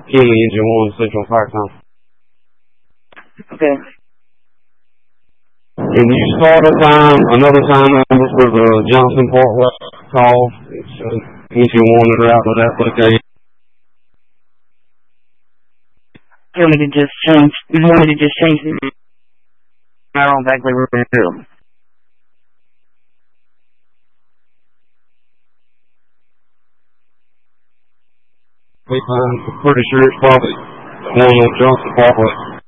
King Engine 1 Central Park Town. Okay. And you start a time, another time number for the Johnson Parkway call. It's Engine 1 that are out of that location. You want me to just change the Maryland Bagley Road? I'm pretty sure it's probably the one on Johnson Parkway.